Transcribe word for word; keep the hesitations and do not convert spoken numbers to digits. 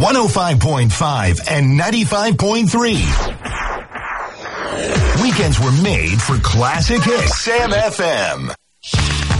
one oh five point five and ninety-five point three. Weekends were made for classic hits. Sam F M.